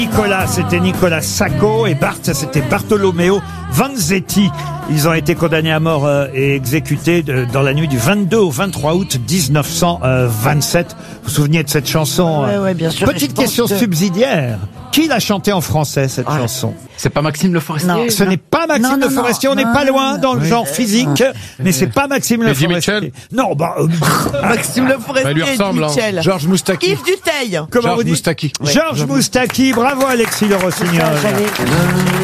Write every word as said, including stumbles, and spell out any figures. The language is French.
Nicolas, c'était Nicolas Sacco, et Bart, c'était Bartolomeo Vanzetti. Ils ont été condamnés à mort euh, et exécutés de, dans la nuit du vingt-deux au vingt-trois août mille neuf cent vingt-sept. Vous vous souvenez de cette chanson? Ouais, ouais, bien sûr. Petite question que... subsidiaire. Qui l'a chantée en français, cette ouais. chanson? C'est pas Maxime Le Forestier? Non. Ce n'est pas Maxime non, non, Le Forestier, non, on n'est non, pas non, loin non, dans le oui. genre physique, mais c'est pas Maxime Le Eddie Forestier. Mitchell? Non, bah... Euh, Maxime Le Forestier, Bah, il lui ressemble, hein. Mitchell. Georges Moustaki. Yves Duteil. comment Georges vous dites? Moustaki. Georges Moustaki, bravo Alexis Le Rossignol. J'allais-